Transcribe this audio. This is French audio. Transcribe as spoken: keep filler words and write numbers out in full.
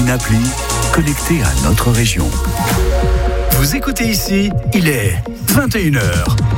une appli connectée à notre région. Vous écoutez ici, il est vingt et une heures.